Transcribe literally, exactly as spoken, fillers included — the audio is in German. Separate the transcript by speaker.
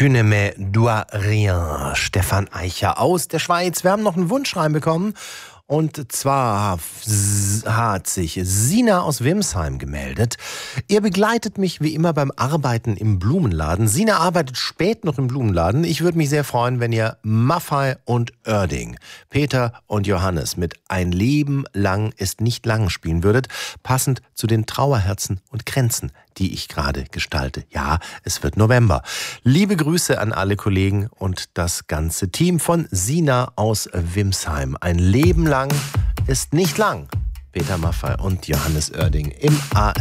Speaker 1: Tu ne me dois rien, Stefan Eicher aus der Schweiz. Wir haben noch einen Wunsch reinbekommen. Und zwar hat sich Sina aus Wimsheim gemeldet. Ihr begleitet mich wie immer beim Arbeiten im Blumenladen. Sina arbeitet spät noch im Blumenladen. Ich würde mich sehr freuen, wenn ihr Maffei und Oerding, Peter und Johannes mit Ein Leben lang ist nicht lang spielen würdet, passend zu den Trauerherzen und Kränzen, die ich gerade gestalte. Ja, es wird November. Liebe Grüße an alle Kollegen und das ganze Team von Sina aus Wimsheim. Ein Leben lang ist nicht lang. Peter Maffei und Johannes Oerding im A R D.